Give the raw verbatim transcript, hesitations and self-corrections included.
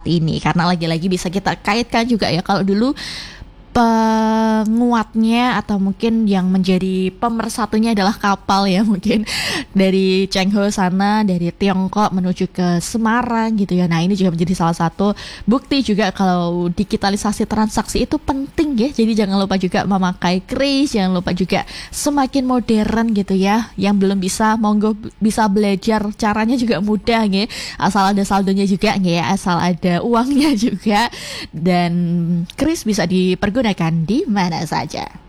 ini. Karena lagi-lagi bisa kita kaitkan juga ya, kalau dulu penguatnya atau mungkin yang menjadi pemersatunya adalah kapal ya, mungkin dari Chengho sana, dari Tiongkok menuju ke Semarang gitu ya. Nah ini juga menjadi salah satu bukti juga kalau digitalisasi transaksi itu penting ya. Jadi jangan lupa juga memakai kris, jangan lupa juga semakin modern gitu ya. Yang belum bisa, monggo bisa belajar, caranya juga mudah ya. Asal ada saldonya juga ya, asal ada uangnya juga. Dan kris bisa dipergunakan di mana saja.